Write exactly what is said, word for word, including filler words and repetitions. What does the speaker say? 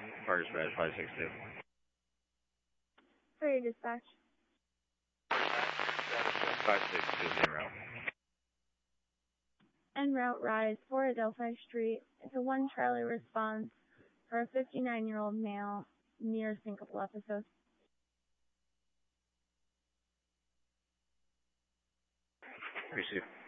Parker's Red, five six two. For your dispatch. five six two zero. En route rise for Adelphi Street. It's a one Charlie response for a fifty-nine-year-old male near syncopal episode. Receive.